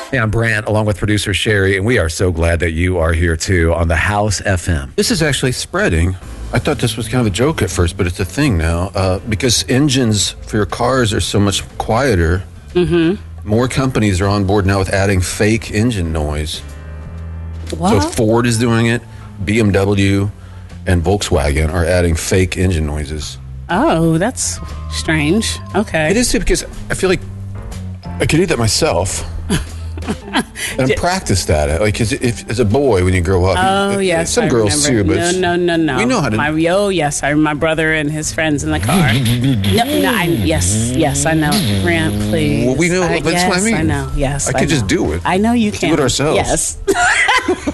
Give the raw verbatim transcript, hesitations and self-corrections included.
Hey, I'm Brant, along with producer Sherry, and we are so glad that you are here too on the House F M. This is actually spreading. I thought this was kind of a joke at first, but it's a thing now. Uh, because engines for your cars are so much quieter, mm-hmm. more companies are on board now with adding fake engine noise. What? So Ford is doing it, B M W and Volkswagen are adding fake engine noises. Oh, that's strange. Okay. It is too, because I feel like I could do that myself. And I'm practiced at it. Like, as, if, as a boy, when you grow up. Oh, it, yes. Some I girls remember. too, but. No, no, no, no. We know how to. My, oh, yes. I my brother and his friends in the car. no, no, I, yes, yes, I know. Grant, please. Well, we know. I, That's yes, what I mean. I know. Yes. I I could know. just do it. I know you can. Do it ourselves. Yes.